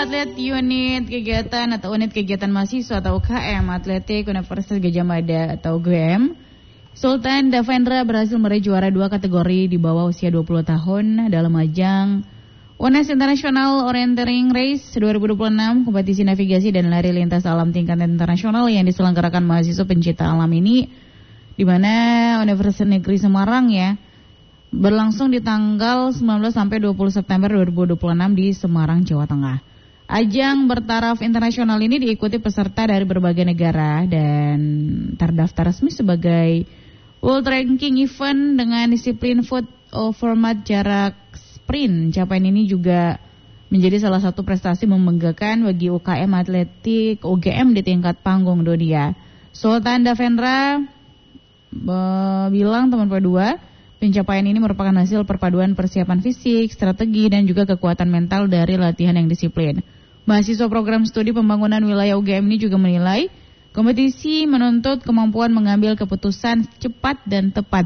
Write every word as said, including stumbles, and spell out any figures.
atlet unit kegiatan atau unit kegiatan mahasiswa atau U K M Atletik Universitas Gadjah Mada atau U G M, Sultan Davendra berhasil meraih juara dua kategori di bawah usia dua puluh tahun dalam ajang U N S International Orienteering Race dua ribu dua puluh enam, kompetisi navigasi dan lari lintas alam tingkat internasional yang diselenggarakan mahasiswa pencinta alam ini, di mana Universitas Negeri Semarang ya, berlangsung di tanggal sembilan belas sampai dua puluh September dua ribu dua puluh enam di Semarang, Jawa Tengah. Ajang bertaraf internasional ini diikuti peserta dari berbagai negara dan terdaftar resmi sebagai World Ranking Event dengan disiplin foot format jarak sprint. Capaian ini juga menjadi salah satu prestasi membanggakan bagi U K M Atletik U G M di tingkat panggung dunia. Sultan Davendra uh, bilang teman P dua, pencapaian ini merupakan hasil perpaduan persiapan fisik, strategi, dan juga kekuatan mental dari latihan yang disiplin. Mahasiswa program studi pembangunan wilayah U G M ini juga menilai kompetisi menuntut kemampuan mengambil keputusan cepat dan tepat